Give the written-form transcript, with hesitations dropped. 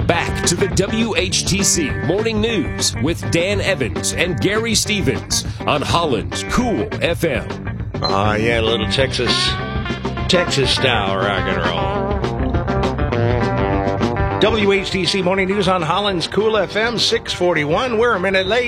Back to the WHTC Morning News with Dan Evans and Gary Stevens on Holland's Cool FM. Yeah, a little Texas style rock and roll. WHTC Morning News on Holland's Cool FM 641. We're a minute late.